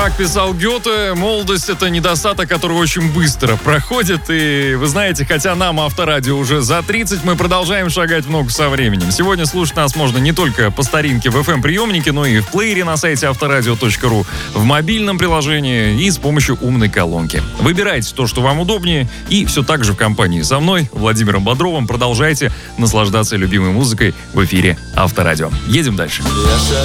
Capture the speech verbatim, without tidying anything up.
Как писал Гёте, молодость — это недостаток, который очень быстро проходит. И вы знаете, хотя нам, Авторадио, уже за тридцать, мы продолжаем шагать в ногу со временем. Сегодня слушать нас можно не только по старинке в эф эм-приемнике, но и в плеере на сайте авторадио точка ру, в мобильном приложении и с помощью умной колонки. Выбирайте то, что вам удобнее, и все так же в компании со мной, Владимиром Бодровым, продолжайте наслаждаться любимой музыкой в эфире Авторадио. Едем дальше. Я